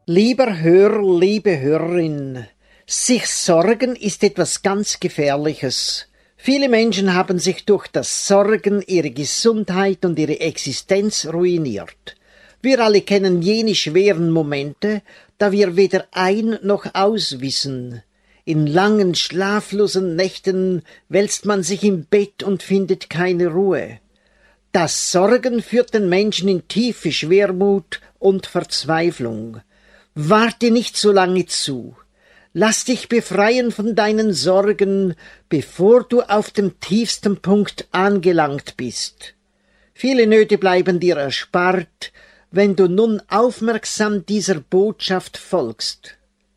Lieber Hörer, liebe Hörerin, sich sorgen ist etwas ganz Gefährliches. Viele Menschen haben sich durch das Sorgen ihre Gesundheit und ihre Existenz ruiniert. Wir alle kennen jene schweren Momente, da wir weder ein noch aus wissen. In langen, schlaflosen Nächten wälzt man sich im Bett und findet keine Ruhe. Das Sorgen führt den Menschen in tiefe Schwermut und Verzweiflung. Warte nicht so lange zu. Lass dich befreien von deinen Sorgen, bevor du auf dem tiefsten Punkt angelangt bist. Viele Nöte bleiben dir erspart, wenn du nun aufmerksam dieser Botschaft folgst.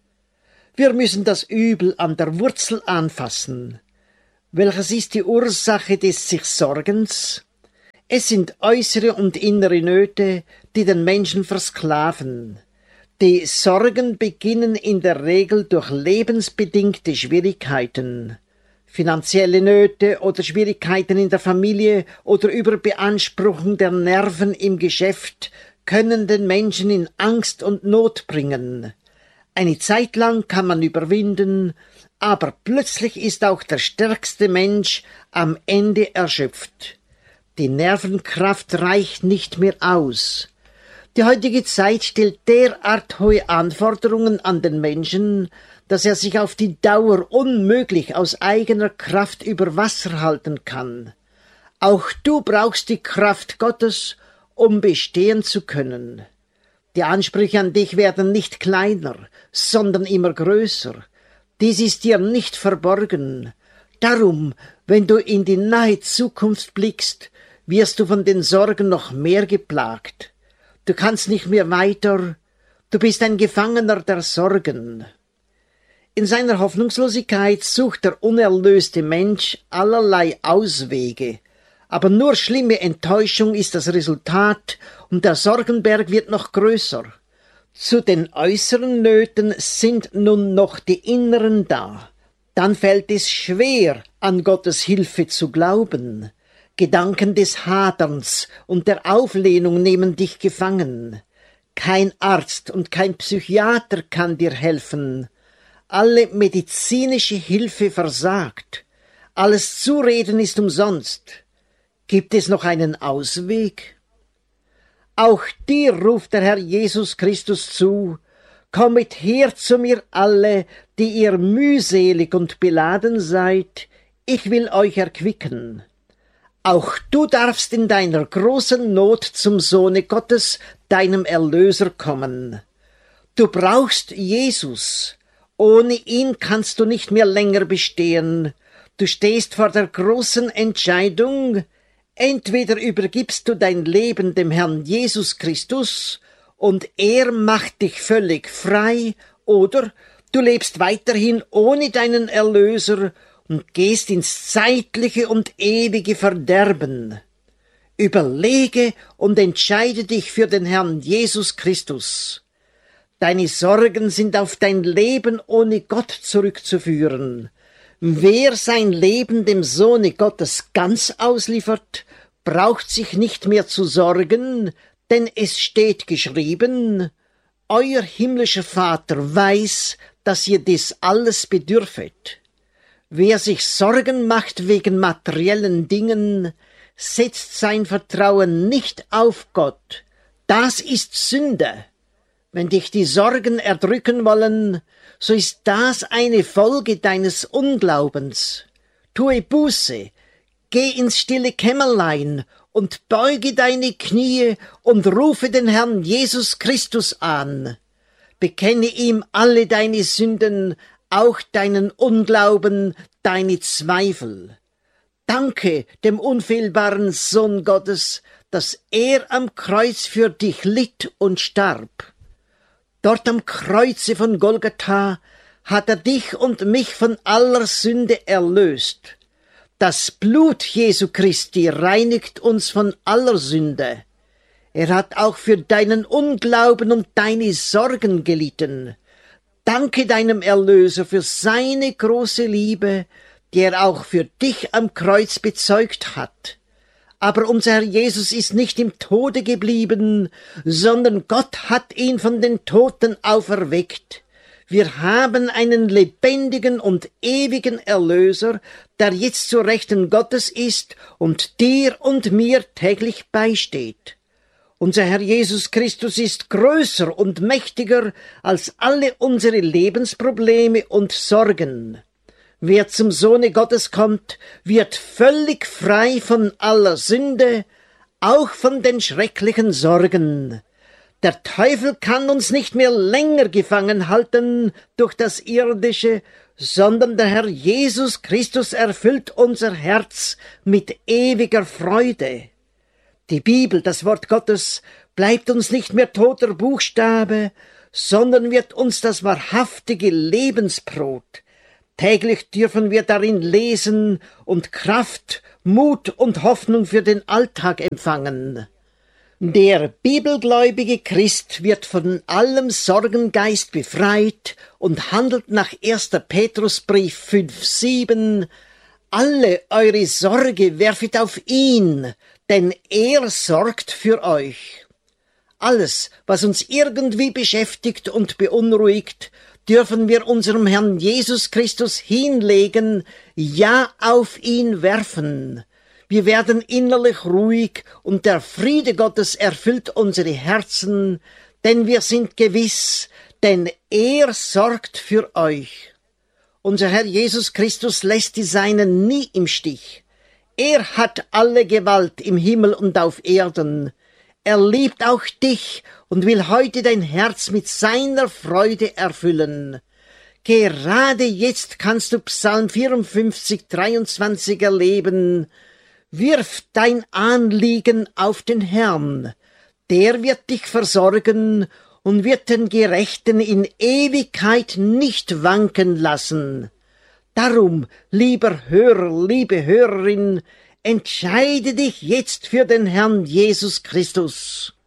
Wir müssen das Übel an der Wurzel anfassen. Welches ist die Ursache des sich Sorgens? Es sind äußere und innere Nöte, die den Menschen versklaven. Die Sorgen beginnen in der Regel durch lebensbedingte Schwierigkeiten. Finanzielle Nöte oder Schwierigkeiten in der Familie oder Überbeanspruchung der Nerven im Geschäft können den Menschen in Angst und Not bringen. Eine Zeit lang kann man überwinden, aber plötzlich ist auch der stärkste Mensch am Ende erschöpft. Die Nervenkraft reicht nicht mehr aus. Die heutige Zeit stellt derart hohe Anforderungen an den Menschen, dass er sich auf die Dauer unmöglich aus eigener Kraft über Wasser halten kann. Auch du brauchst die Kraft Gottes, um bestehen zu können. Die Ansprüche an dich werden nicht kleiner, sondern immer größer. Dies ist dir nicht verborgen. Darum, wenn du in die nahe Zukunft blickst, wirst du von den Sorgen noch mehr geplagt. Du kannst nicht mehr weiter, du bist ein Gefangener der Sorgen. In seiner Hoffnungslosigkeit sucht der unerlöste Mensch allerlei Auswege, aber nur schlimme Enttäuschung ist das Resultat und der Sorgenberg wird noch größer. Zu den äußeren Nöten sind nun noch die inneren da. Dann fällt es schwer, an Gottes Hilfe zu glauben. Gedanken des Haderns und der Auflehnung nehmen dich gefangen. Kein Arzt und kein Psychiater kann dir helfen. Alle medizinische Hilfe versagt. Alles Zureden ist umsonst. Gibt es noch einen Ausweg? Auch dir ruft der Herr Jesus Christus zu: Kommet her zu mir alle, die ihr mühselig und beladen seid, ich will euch erquicken. Auch du darfst in deiner großen Not zum Sohne Gottes, deinem Erlöser, kommen. Du brauchst Jesus. Ohne ihn kannst du nicht mehr länger bestehen. Du stehst vor der großen Entscheidung: Entweder übergibst du dein Leben dem Herrn Jesus Christus und er macht dich völlig frei, oder du lebst weiterhin ohne deinen Erlöser und gehst ins zeitliche und ewige Verderben. Überlege und entscheide dich für den Herrn Jesus Christus. Deine Sorgen sind auf dein Leben ohne Gott zurückzuführen. Wer sein Leben dem Sohne Gottes ganz ausliefert, braucht sich nicht mehr zu sorgen, denn es steht geschrieben: Euer himmlischer Vater weiß, dass ihr dies alles bedürfet. Wer sich Sorgen macht wegen materiellen Dingen, setzt sein Vertrauen nicht auf Gott. Das ist Sünde. Wenn dich die Sorgen erdrücken wollen, so ist das eine Folge deines Unglaubens. Tue Buße, geh ins stille Kämmerlein und beuge deine Knie und rufe den Herrn Jesus Christus an. Bekenne ihm alle deine Sünden, auch deinen Unglauben, deine Zweifel. Danke dem unfehlbaren Sohn Gottes, dass er am Kreuz für dich litt und starb. Dort am Kreuze von Golgatha hat er dich und mich von aller Sünde erlöst. Das Blut Jesu Christi reinigt uns von aller Sünde. Er hat auch für deinen Unglauben und deine Sorgen gelitten. Danke deinem Erlöser für seine große Liebe, die er auch für dich am Kreuz bezeugt hat. Aber unser Herr Jesus ist nicht im Tode geblieben, sondern Gott hat ihn von den Toten auferweckt. Wir haben einen lebendigen und ewigen Erlöser, der jetzt zur Rechten Gottes ist und dir und mir täglich beisteht. Unser Herr Jesus Christus ist größer und mächtiger als alle unsere Lebensprobleme und Sorgen. Wer zum Sohne Gottes kommt, wird völlig frei von aller Sünde, auch von den schrecklichen Sorgen. Der Teufel kann uns nicht mehr länger gefangen halten durch das Irdische, sondern der Herr Jesus Christus erfüllt unser Herz mit ewiger Freude. Die Bibel, das Wort Gottes, bleibt uns nicht mehr toter Buchstabe, sondern wird uns das wahrhaftige Lebensbrot. Täglich dürfen wir darin lesen und Kraft, Mut und Hoffnung für den Alltag empfangen. Der bibelgläubige Christ wird von allem Sorgengeist befreit und handelt nach 1. Petrusbrief 5,7: Alle eure Sorge werfet auf ihn, denn er sorgt für euch. Alles, was uns irgendwie beschäftigt und beunruhigt, dürfen wir unserem Herrn Jesus Christus hinlegen, ja auf ihn werfen. Wir werden innerlich ruhig und der Friede Gottes erfüllt unsere Herzen, denn wir sind gewiss, denn er sorgt für euch. Unser Herr Jesus Christus lässt die Seinen nie im Stich. Er hat alle Gewalt im Himmel und auf Erden. Er liebt auch dich und will heute dein Herz mit seiner Freude erfüllen. Gerade jetzt kannst du Psalm 54, 23 erleben. Wirf dein Anliegen auf den Herrn, der wird dich versorgen und wird den Gerechten in Ewigkeit nicht wanken lassen. Darum, lieber Hörer, liebe Hörerin, entscheide dich jetzt für den Herrn Jesus Christus.